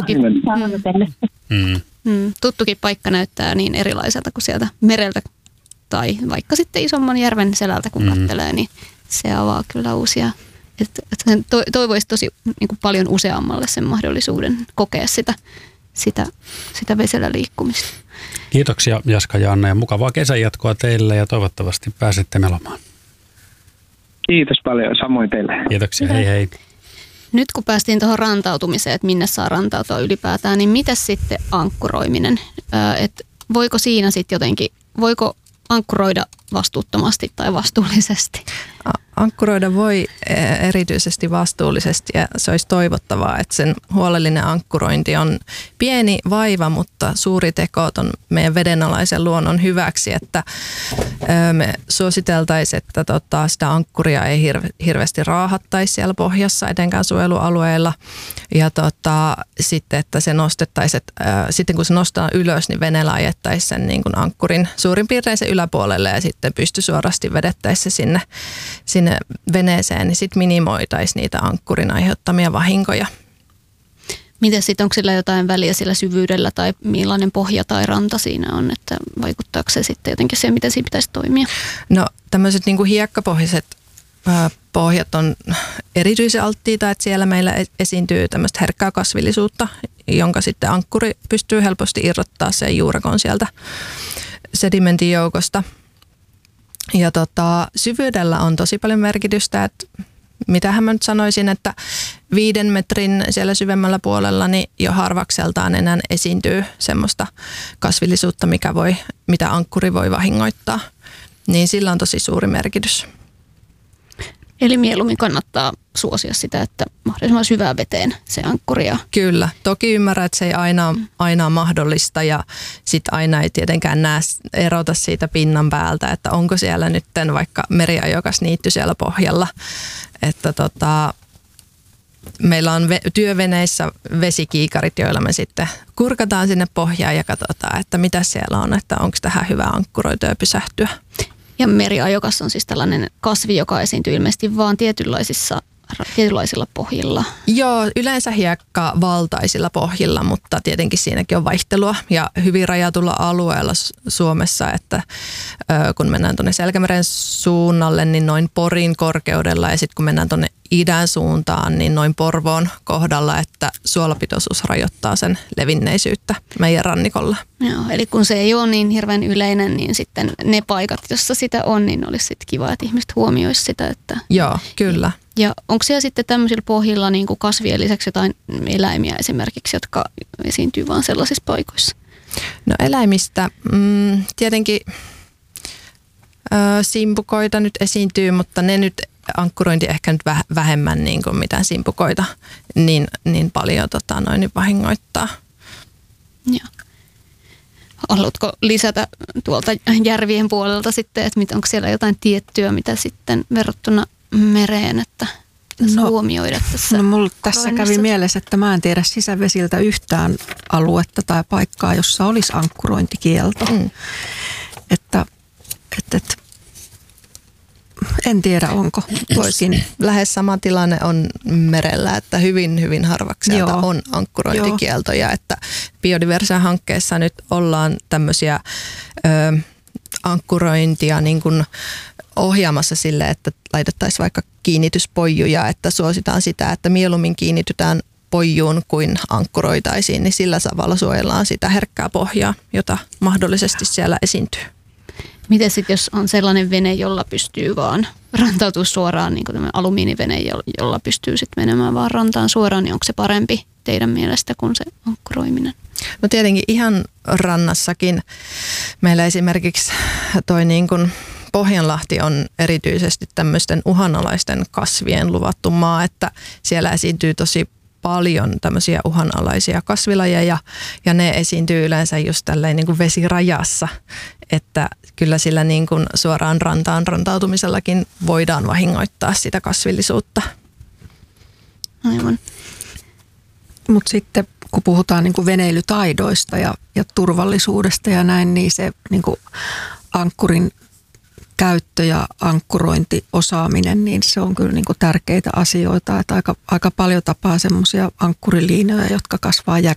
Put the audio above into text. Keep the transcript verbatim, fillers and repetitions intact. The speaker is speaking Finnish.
tuttukin, mm. Mm, tuttukin paikka näyttää niin erilaiselta kuin sieltä mereltä tai vaikka sitten isomman järven selältä, kun mm. katselee, niin se avaa kyllä uusia. Että et toivoisi tosi niin kuin paljon useammalle sen mahdollisuuden kokea sitä, sitä, sitä vesellä liikkumista. Kiitoksia Jaska ja Anna ja mukavaa kesän jatkoa teille ja toivottavasti pääsette melomaan. Kiitos paljon, samoin teille. Kiitoksia, hei hei. Nyt kun päästiin tuohon rantautumiseen, että minne saa rantautua ylipäätään, niin mitäs sitten ankkuroiminen? Että voiko siinä sitten jotenkin, voiko ankkuroida vastuuttomasti tai vastuullisesti? Ankkuroida voi erityisesti vastuullisesti ja se olisi toivottavaa, että sen huolellinen ankkurointi on pieni vaiva, mutta suuri teko on meidän vedenalaisen luonnon hyväksi, että me suositeltaisiin, että tota, sitä ankkuria ei hirve, hirveästi raahattaisi siellä pohjassa etenkään suojelualueilla ja tota, sitten, että se nostettaisiin, että, ä, sitten kun se nostaa ylös, niin veneellä ajettaisiin sen niin kuin ankkurin suurin piirtein sen yläpuolelle ja sitten pystysuorasti vedettäisiin se sinne, sinne veneeseen, niin sitten minimoitaisiin niitä ankkurin aiheuttamia vahinkoja. Miten sitten, onko sillä jotain väliä sillä syvyydellä tai millainen pohja tai ranta siinä on, että vaikuttaako se sitten jotenkin siihen, miten siinä pitäisi toimia? No tämmöiset niin kuin hiekkapohjaiset pohjat on erityisen alttiita, että siellä meillä esiintyy tämmöistä herkkää kasvillisuutta, jonka sitten ankkuri pystyy helposti irrottaa sen juurakon sieltä sedimentin joukosta. Ja tota, syvyydellä on tosi paljon merkitystä, että mitähän mä nyt sanoisin, että viiden metrin siellä syvemmällä puolella niin jo harvakseltaan enää esiintyy semmoista kasvillisuutta, mikä voi, mitä ankkuri voi vahingoittaa. Niin sillä on tosi suuri merkitys. Eli mieluummin kannattaa suosia sitä, että mahdollisimman syvään veteen se ankkuri. Kyllä. Toki ymmärrän, että se ei aina, aina ole mahdollista ja sitten aina ei tietenkään näe erota siitä pinnan päältä, että onko siellä nyt vaikka meriajokas niitty siellä pohjalla. Että tota, meillä on ve- työveneissä vesikiikarit, joilla me sitten kurkataan sinne pohjaan ja katsotaan, että mitä siellä on, että onko tähän hyvä ankkuroitua ja pysähtyä. Ja meriajokas on siis tällainen kasvi, joka esiintyy ilmeisesti vaan tietynlaisissa, tietynlaisilla pohjilla. Joo, yleensä hiekka valtaisilla pohjilla, mutta tietenkin siinäkin on vaihtelua ja hyvin rajatulla alueella Suomessa, että kun mennään tuonne Selkämeren suunnalle, niin noin Porin korkeudella ja sitten kun mennään tuonne idän suuntaan, niin noin Porvoon kohdalla, että suolapitoisuus rajoittaa sen levinneisyyttä meidän rannikolla. Joo, eli kun se ei ole niin hirveän yleinen, niin sitten ne paikat, jossa sitä on, niin olisi sitten kiva, että ihmiset huomioisivat sitä. Että joo, kyllä. Ja onko siellä sitten tämmöisillä pohjilla niin kuin kasvien lisäksi jotain eläimiä esimerkiksi, jotka esiintyy vain sellaisissa paikoissa? No eläimistä mm, tietenkin ö, simpukoita nyt esiintyy, mutta ne nyt ankkurointi ehkä nyt vähemmän niin kuin mitään simpukoita niin, niin paljon tota, noin vahingoittaa. Joo. Haluatko lisätä tuolta järvien puolelta sitten, että onko siellä jotain tiettyä, mitä sitten verrattuna mereen, että no, huomioida tässä? No mulla tässä kävi mielessä, että mä en tiedä sisävesiltä yhtään aluetta tai paikkaa, jossa olisi ankkurointikielto. Mm. Että, että, että en tiedä, onko. Voisin. Lähes sama tilanne on merellä, että hyvin, hyvin harvakselta Joo. on ankkurointikieltoja. Että Biodiversia-hankkeessa nyt ollaan tämmöisiä ö, ankkurointia niin kuin ohjaamassa sille, että laitettaisiin vaikka kiinnityspoijuja, että suositaan sitä, että mieluummin kiinnitytään poijuun kuin ankkuroitaisiin, niin sillä tavalla suojellaan sitä herkkää pohjaa, jota mahdollisesti siellä esiintyy. Miten sitten, jos on sellainen vene, jolla pystyy vaan rantautua suoraan, niin kuin tämmöinen alumiinivene, jolla pystyy sitten menemään vaan rantaan suoraan, niin onko se parempi teidän mielestä kuin se ankkuroiminen? No tietenkin ihan rannassakin. Meillä esimerkiksi toi niin kuin Pohjanlahti on erityisesti tämmöisten uhanalaisten kasvien luvattu maa, että siellä esiintyy tosi paljon tämmöisiä uhanalaisia kasvilajeja ja ne esiintyy yleensä just tälleen niin kuin vesirajassa, että kyllä sillä niin kuin suoraan rantaan rantautumisellakin voidaan vahingoittaa sitä kasvillisuutta. Aivan. Mutta sitten kun puhutaan niin kuin veneilytaidoista ja, ja turvallisuudesta ja näin, niin se niin kuin ankkurin käyttö ja ankkurointiosaaminen, niin se on kyllä niin kuin tärkeitä asioita. Että aika, aika paljon tapaa semmoisia ankkuriliinoja, jotka kasvaa